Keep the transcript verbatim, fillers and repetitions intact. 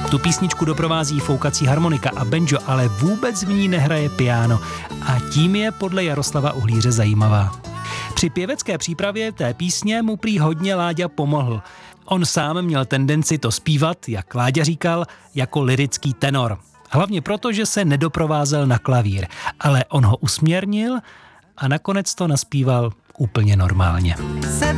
Tu písničku doprovází foukací harmonika a banjo, ale vůbec v ní nehraje piano a tím je podle Jaroslava Uhlíře zajímavá. Při pěvecké přípravě té písně mu prý hodně Láďa pomohl. On sám měl tendenci to zpívat, jak Láďa říkal, jako lyrický tenor. Hlavně proto, že se nedoprovázel na klavír, ale on ho usměrnil a nakonec to naspíval úplně normálně.